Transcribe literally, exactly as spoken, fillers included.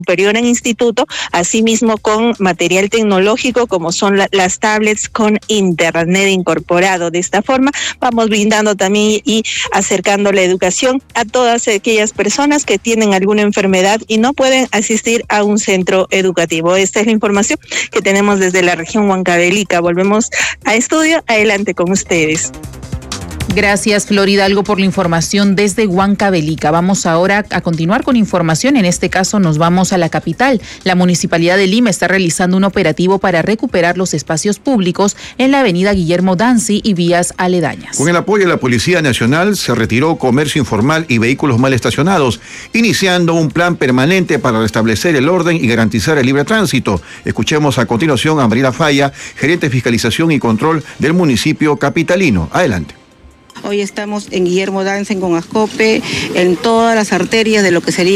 superior en instituto, asimismo con material tecnológico como son la, las tablets con internet incorporado. De esta forma vamos brindando también y acercando la educación a todas aquellas personas que tienen alguna enfermedad y no pueden asistir a un centro educativo. Esta es la información que tenemos desde la región Huancavelica. Volvemos a estudio, adelante con ustedes. Gracias, Flor Hidalgo, por la información desde Huancavelica. Vamos ahora a continuar con información. En este caso nos vamos a la capital. La Municipalidad de Lima está realizando un operativo para recuperar los espacios públicos en la avenida Guillermo Dancy y vías aledañas. Con el apoyo de la Policía Nacional se retiró comercio informal y vehículos mal estacionados, iniciando un plan permanente para restablecer el orden y garantizar el libre tránsito. Escuchemos a continuación a Mariela Falla, gerente de Fiscalización y Control del municipio capitalino. Adelante. Hoy estamos en Guillermo Dancy, con Ascope, en todas las arterias de lo que sería